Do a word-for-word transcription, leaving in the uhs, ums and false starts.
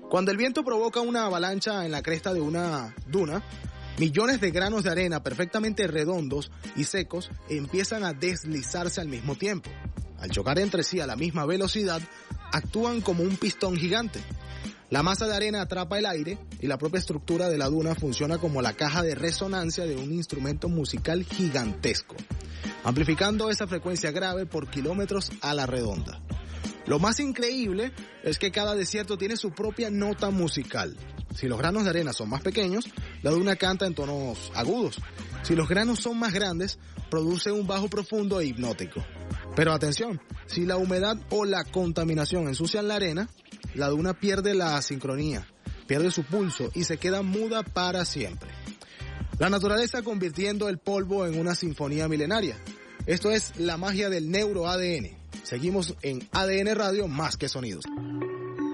Cuando el viento provoca una avalancha en la cresta de una duna, millones de granos de arena perfectamente redondos y secos empiezan a deslizarse al mismo tiempo. Al chocar entre sí a la misma velocidad, actúan como un pistón gigante. La masa de arena atrapa el aire y la propia estructura de la duna funciona como la caja de resonancia de un instrumento musical gigantesco, amplificando esa frecuencia grave por kilómetros a la redonda. Lo más increíble es que cada desierto tiene su propia nota musical. Si los granos de arena son más pequeños, la duna canta en tonos agudos. Si los granos son más grandes, produce un bajo profundo e hipnótico. Pero atención, si la humedad o la contaminación ensucian la arena, la duna pierde la sincronía, pierde su pulso y se queda muda para siempre. La naturaleza convirtiendo el polvo en una sinfonía milenaria. Esto es la magia del neuro A D N. Seguimos en A D N Radio Más que Sonidos.